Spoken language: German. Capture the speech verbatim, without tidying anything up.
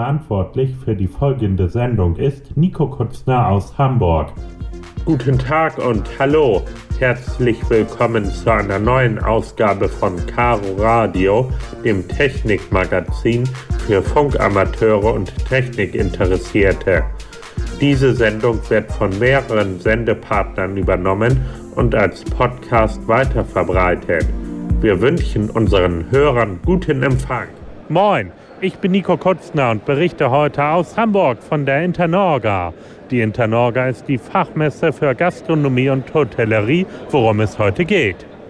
Verantwortlich für die folgende Sendung ist Nico Kutzner aus Hamburg. Guten Tag und hallo, herzlich willkommen zu einer neuen Ausgabe von Caro Radio, dem Technikmagazin für Funkamateure und Technikinteressierte. Diese Sendung wird von mehreren Sendepartnern übernommen und als Podcast weiterverbreitet. Wir wünschen unseren Hörern guten Empfang. Moin, ich bin Nico Kutzner und berichte heute aus Hamburg von der Internorga. Die Internorga ist die Fachmesse für Gastronomie und Hotellerie, worum es heute geht.